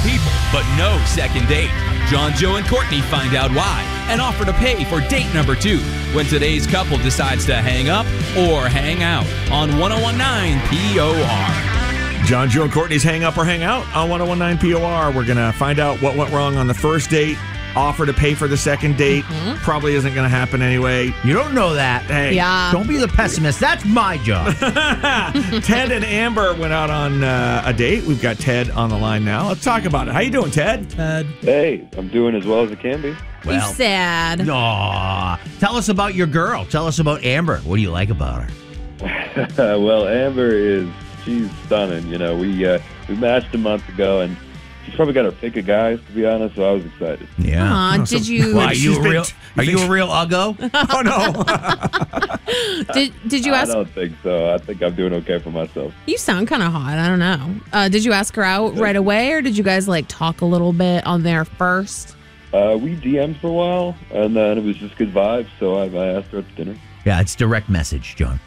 people, but no second date. John, Joe, and Courtney find out why and offer to pay for date number 2 when today's couple decides to hang up or hang out on 101.9 POR. John, Joe, and Courtney's Hang Up or Hang Out on 101.9 POR. We're going to find out what went wrong on the first date, offer to pay for the second date. Probably isn't going to happen anyway. You don't know that. Hey, Yeah. Don't be the pessimist. That's my job. Ted and Amber went out on a date. We've got Ted on the line now. Let's talk about it. How you doing, Ted? Hey, I'm doing as well as I can be. You sad. Aw. Tell us about your girl. Tell us about Amber. What do you like about her? Well, Amber she's stunning. You know, we matched a month ago, and she's probably got her pick of guys, to be honest, so I was excited. Yeah. Did you Well, are you a real uggo? Oh, no. did you I ask? don't think so. I think I'm doing okay for myself. You sound kind of hot. I don't know. Did you ask her out right away, or did you guys like talk a little bit on there first? We DM'd for a while, and then it was just good vibes, so I asked her at dinner. Yeah, it's direct message, John.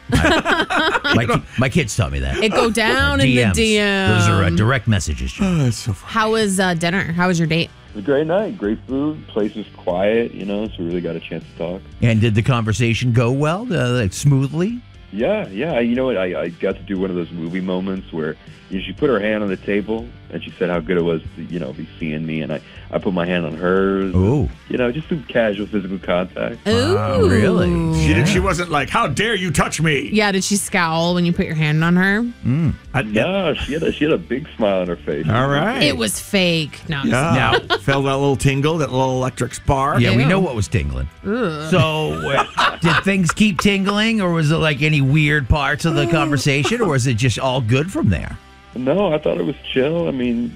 My kids taught me that. It go down in the DM. Those are direct messages, John. Oh, that's so funny. How was dinner? How was your date? It was a great night, great food, place was quiet, you know, so we really got a chance to talk. And did the conversation go well, like smoothly? Yeah. You know what? I got to do one of those movie moments where she put her hand on the table and she said how good it was to, be seeing me, and I put my hand on hers. Ooh. Just some casual physical contact. Wow, really? She wasn't like, how dare you touch me? Yeah, did she scowl when you put your hand on her? No, she had a big smile on her face. All right. It was fake. No. Yeah. Felt that little tingle, that little electric spark. Yeah, we Ew. know what was tingling. So, did things keep tingling, or was it like any weird parts of the conversation, or was it just all good from there? No, I thought it was chill. I mean,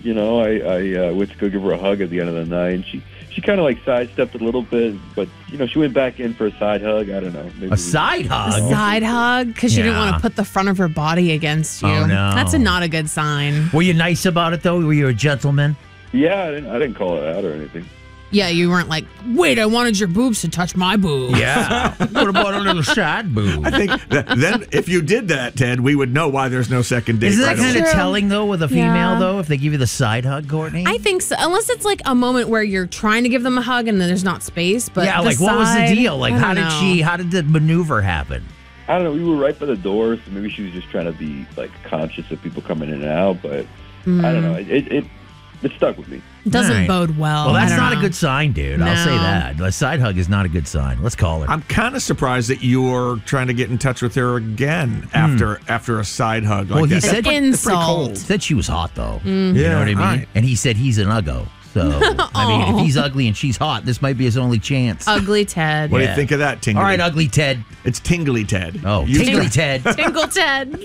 I went to go give her a hug at the end of the night, and she kind of like sidestepped a little bit, but she went back in for a side hug. I don't know. Maybe A side hug? A side hug? Because she didn't Yeah. want to put the front of her body against you. Oh, no. That's not a good sign. Were you nice about it, though? Were you a gentleman? Yeah, I didn't call it out or anything. Yeah, you weren't like, wait, I wanted your boobs to touch my boobs. Yeah. What about a little side boob? I think then if you did that, Ted, we would know why there's no second date. Isn't that right kind away. of telling, though, with a female, Yeah. though, if they give you the side hug, Courtney? I think so. Unless it's like a moment where you're trying to give them a hug and then there's not space. But yeah, the like, what was the side, deal? Like, I how don't did know. how did the maneuver happen? I don't know. We were right by the door, so maybe she was just trying to be like conscious of people coming in and out. But I don't know. It stuck with me. It doesn't Right. bode well. Well, that's I don't not a know. good sign, dude. I'll say No. that. A side hug is not a good sign. Let's call her. I'm kind of surprised that you're trying to get in touch with her again after a side hug like Well, he that. said- That's pretty Insult. cold. Said she was hot, though. You Yeah, know what I mean? right. And he said he's an uggo. So, I mean, if he's ugly and she's hot, this might be his only chance. Ugly Ted. What do Yeah. you think of that, Tingly? All right, ugly Ted. It's Tingly Ted. Oh, You- Tingly Ted. Tingle Ted.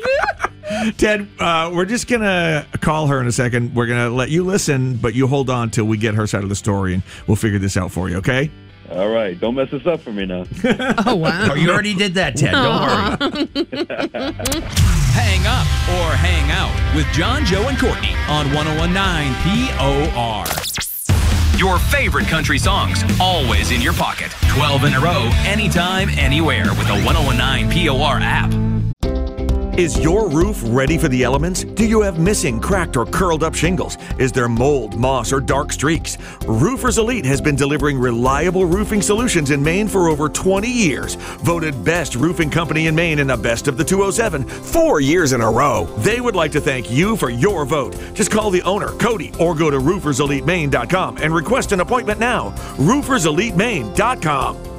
Ted, we're just going to call her in a second. We're going to let you listen, but you hold on till we get her side of the story, and we'll figure this out for you, okay? All right, don't mess this up for me now. Oh, wow. Oh, you already did that, Ted. Don't worry. Hang up or hang out with John, Joe, and Courtney on 101.9 POR. Your favorite country songs, always in your pocket. 12 in a row, anytime, anywhere with the 101.9 POR app. Is your roof ready for the elements? Do you have missing, cracked, or curled up shingles? Is there mold, moss, or dark streaks? Roofers Elite has been delivering reliable roofing solutions in Maine for over 20 years. Voted best roofing company in Maine in the Best of the 207 4 years in a row. They would like to thank you for your vote. Just call the owner, Cody, or go to rooferselitemaine.com and request an appointment now. rooferselitemaine.com.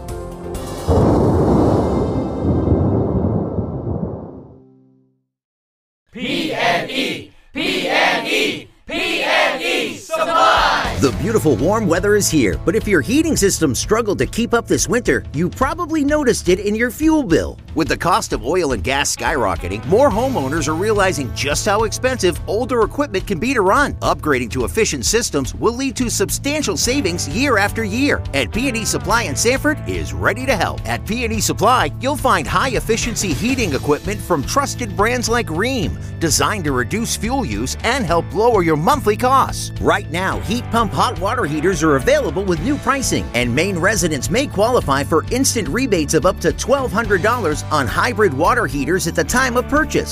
The beautiful warm weather is here, but if your heating system struggled to keep up this winter, you probably noticed it in your fuel bill. With the cost of oil and gas skyrocketing, more homeowners are realizing just how expensive older equipment can be to run. Upgrading to efficient systems will lead to substantial savings year after year, and P&E Supply in Sanford is ready to help. At P&E Supply, you'll find high-efficiency heating equipment from trusted brands like Rheem, designed to reduce fuel use and help lower your monthly costs. Right now, heat pump hot water heaters are available with new pricing, and Maine residents may qualify for instant rebates of up to $1,200 on hybrid water heaters at the time of purchase.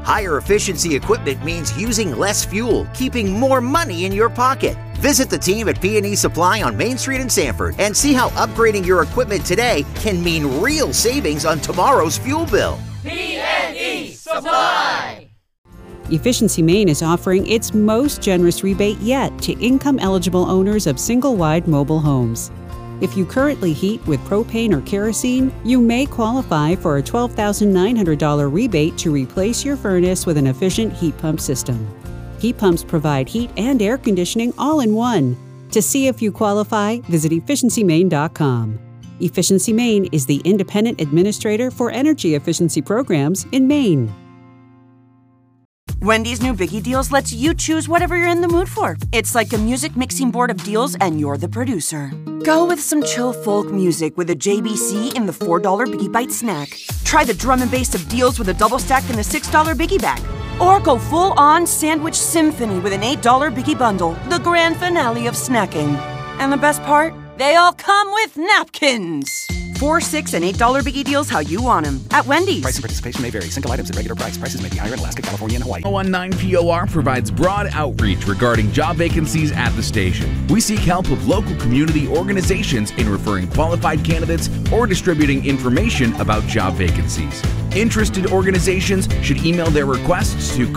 Higher efficiency equipment means using less fuel, keeping more money in your pocket. Visit the team at P&E Supply on Main Street in Sanford and see how upgrading your equipment today can mean real savings on tomorrow's fuel bill. P&E Supply! Efficiency Maine is offering its most generous rebate yet to income-eligible owners of single-wide mobile homes. If you currently heat with propane or kerosene, you may qualify for a $12,900 rebate to replace your furnace with an efficient heat pump system. Heat pumps provide heat and air conditioning all in one. To see if you qualify, visit efficiencymaine.com. Efficiency Maine is the independent administrator for energy efficiency programs in Maine. Wendy's new Biggie Deals lets you choose whatever you're in the mood for. It's like a music mixing board of deals, and you're the producer. Go with some chill folk music with a JBC in the $4 Biggie Bite snack. Try the drum and bass of deals with a double stack in the $6 Biggie Bag. Or go full-on sandwich symphony with an $8 Biggie Bundle, the grand finale of snacking. And the best part? They all come with napkins. $4, $6, and $8 Biggie Deals how you want them at Wendy's. Price and participation may vary. Single items at regular price. Prices may be higher in Alaska, California, and Hawaii. 1019 POR provides broad outreach regarding job vacancies at the station. We seek help of local community organizations in referring qualified candidates or distributing information about job vacancies. Interested organizations should email their requests to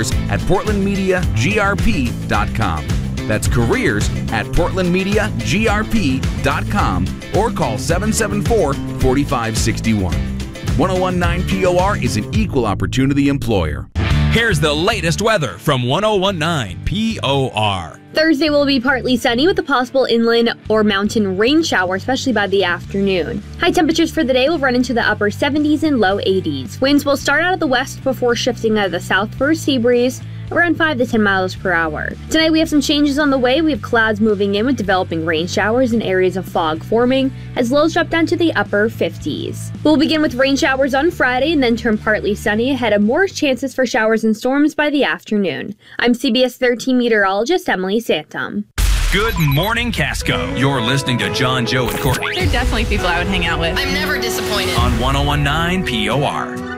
careers@portlandmediagrp.com. That's careers@portlandmediagrp.com or call 774-4561. 1019 POR is an equal opportunity employer. Here's the latest weather from 1019 POR. Thursday will be partly sunny with a possible inland or mountain rain shower, especially by the afternoon. High temperatures for the day will run into the upper 70s and low 80s. Winds will start out of the west before shifting out of the south for a sea breeze, around 5 to 10 miles per hour. Tonight we have some changes on the way. We have clouds moving in with developing rain showers and areas of fog forming as lows drop down to the upper 50s. We'll begin with rain showers on Friday and then turn partly sunny ahead of more chances for showers and storms by the afternoon. I'm CBS 13 meteorologist Emily Santum. Good morning, Casco. You're listening to John, Joe, and Courtney. They're definitely people I would hang out with. I'm never disappointed. On 1019 POR.